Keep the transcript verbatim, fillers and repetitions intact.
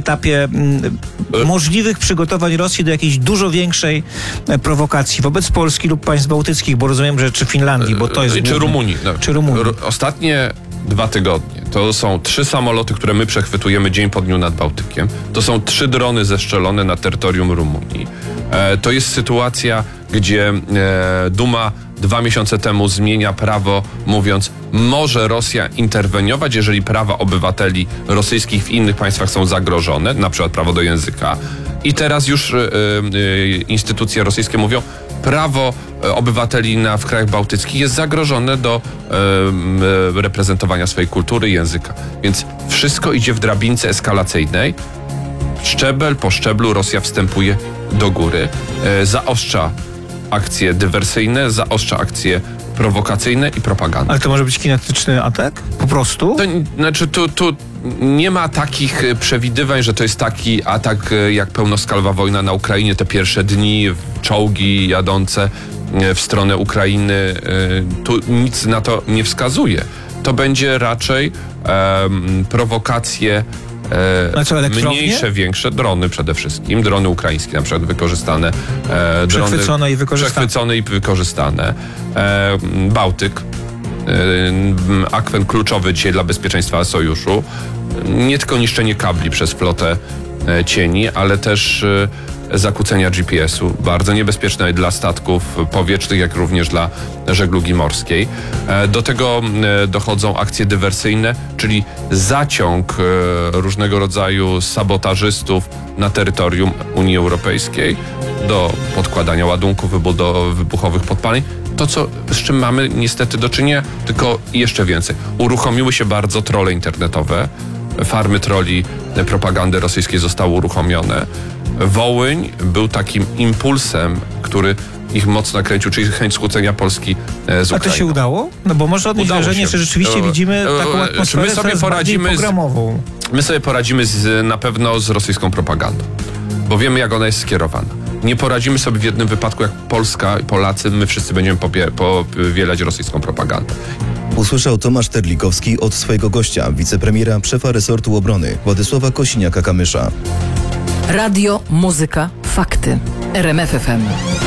etapie m, możliwych przygotowań Rosji do jakiejś dużo większej e, prowokacji wobec Polski lub państw bałtyckich, bo rozumiem, że czy Finlandii, bo to jest... Czy główny, Rumunii. No, czy Rumunii. R- ostatnie dwa tygodnie to są trzy samoloty, które my przechwytujemy dzień po dniu nad Bałtykiem. To są trzy drony zestrzelone na terytorium Rumunii. E, to jest sytuacja, gdzie e, Duma dwa miesiące temu zmienia prawo, mówiąc, może Rosja interweniować, jeżeli prawa obywateli rosyjskich w innych państwach są zagrożone, na przykład prawo do języka. I teraz już y, y, instytucje rosyjskie mówią, prawo obywateli na, w krajach bałtyckich jest zagrożone do y, y, reprezentowania swojej kultury i języka. Więc wszystko idzie w drabince eskalacyjnej. Szczebel po szczeblu Rosja wstępuje do góry, y, zaostrza akcje dywersyjne, zaostrza akcje prowokacyjne i propagandę. Ale to może być kinetyczny atak? Po prostu? To, znaczy, tu, tu nie ma takich przewidywań, że to jest taki atak jak pełnoskalowa wojna na Ukrainie. Te pierwsze dni, czołgi jadące w stronę Ukrainy, tu nic na to nie wskazuje. To będzie raczej um, prowokacje Znaczy, mniejsze, większe, drony przede wszystkim, drony ukraińskie na przykład wykorzystane. E, przechwycone drony, i wykorzystane. Przechwycone i wykorzystane. E, Bałtyk, e, akwen kluczowy dzisiaj dla bezpieczeństwa sojuszu. Nie tylko niszczenie kabli przez flotę e, cieni, ale też e, zakłócenia G P S u, bardzo niebezpieczne dla statków powietrznych, jak również dla żeglugi morskiej. Do tego dochodzą akcje dywersyjne, czyli zaciąg różnego rodzaju sabotażystów na terytorium Unii Europejskiej do podkładania ładunków wybuchowych podpaleń. To, co, z czym mamy niestety do czynienia, tylko jeszcze więcej. Uruchomiły się bardzo trolle internetowe. Farmy troli propagandy rosyjskiej zostały uruchomione. Wołyń był takim impulsem, który ich mocno nakręcił, czyli chęć skłócenia Polski z Ukrainą. A to się udało? No bo można odnieść wrażenie, że rzeczywiście widzimy taką atmosferę my sobie poradzimy programową. Z, my sobie poradzimy z, na pewno z rosyjską propagandą, bo wiemy, jak ona jest skierowana. Nie poradzimy sobie w jednym wypadku, jak Polska i Polacy, my wszyscy będziemy popie- powielać rosyjską propagandę. Usłyszał Tomasz Terlikowski od swojego gościa, wicepremiera, szefa resortu obrony Władysława Kosiniaka-Kamysza. Radio, muzyka, fakty. R M F F M.